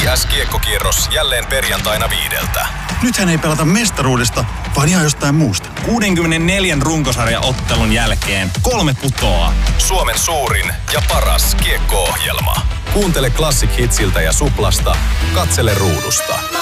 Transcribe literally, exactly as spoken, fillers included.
I S-kiekkokierros jälleen perjantaina viideltä. Nythän ei pelata mestaruudesta, vaan ihan jostain muusta. kuudenkymmenenneljän runkosarjaottelun jälkeen kolme putoaa. Suomen suurin ja paras kiekko-ohjelma. Kuuntele Classic Hitsiltä ja Suplasta. Katsele ruudusta.